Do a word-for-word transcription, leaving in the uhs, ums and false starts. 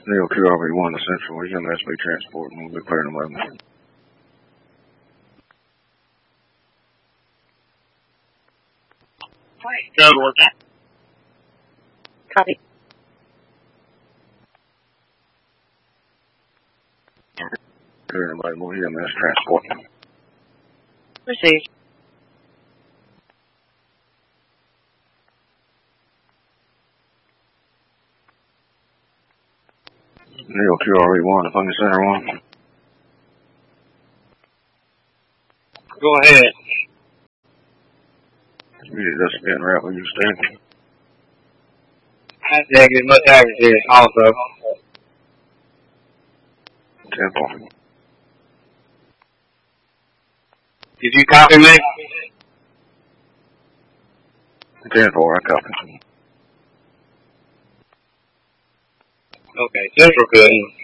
Neil Q R V one to Central, E M S B transport, and we'll be clearing them over. Go to work. Copy. Clearing them over, E M S transport. Received. Neil Q R V one to Funky Center one. Go ahead. Immediate just getting route with you, Steve. That's negative, much accuracy also. Temple. Did you copy me? ten four, I copy. Okay, Central couldn't.